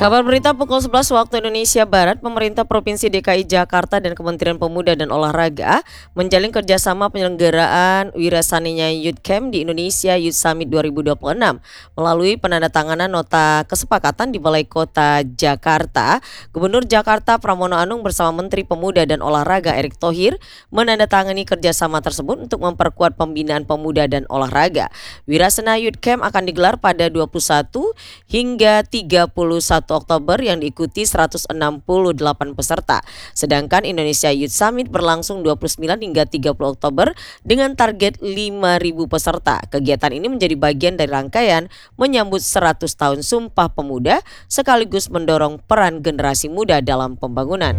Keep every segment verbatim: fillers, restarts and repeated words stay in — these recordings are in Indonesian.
Kabar berita pukul sebelas waktu Indonesia Barat, pemerintah Provinsi D K I Jakarta dan Kementerian Pemuda dan Olahraga menjalin kerjasama penyelenggaraan Wirasaninya Youth Camp di Indonesia Youth Summit dua ribu dua puluh enam melalui penandatanganan nota kesepakatan di Balai Kota Jakarta. Gubernur Jakarta Pramono Anung bersama Menteri Pemuda dan Olahraga Erick Thohir menandatangani kerjasama tersebut untuk memperkuat pembinaan pemuda dan olahraga. Wirasena Youth Camp akan digelar pada dua puluh satu hingga tiga puluh satu Oktober yang diikuti seratus enam puluh delapan peserta. Sedangkan Indonesia Youth Summit berlangsung dua puluh sembilan hingga tiga puluh Oktober dengan target lima ribu peserta. Kegiatan ini menjadi bagian dari rangkaian menyambut seratus tahun Sumpah Pemuda sekaligus mendorong peran generasi muda dalam pembangunan.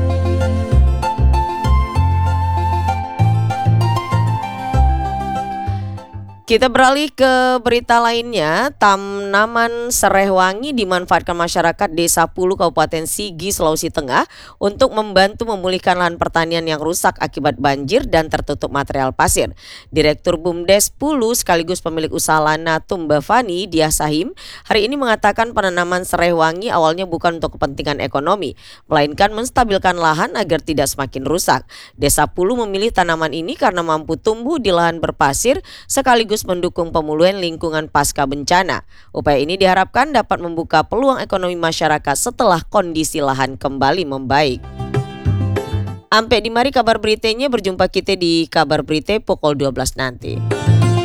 Kita beralih ke berita lainnya. Tanaman serai wangi dimanfaatkan masyarakat Desa Pulu, Kabupaten Sigi, Sulawesi Tengah untuk membantu memulihkan lahan pertanian yang rusak akibat banjir dan tertutup material pasir. Direktur Bumdes Pulu sekaligus pemilik usaha Lana Tumbavani, Diah Sahim, hari ini mengatakan penanaman serai wangi awalnya bukan untuk kepentingan ekonomi, melainkan menstabilkan lahan agar tidak semakin rusak. Desa Pulu memilih tanaman ini karena mampu tumbuh di lahan berpasir sekaligus mendukung pemulihan lingkungan pasca bencana. Upaya ini diharapkan dapat membuka peluang ekonomi masyarakat setelah kondisi lahan kembali membaik. Sampai di mari kabar beritanya, berjumpa kita di kabar berita pukul dua belas nanti.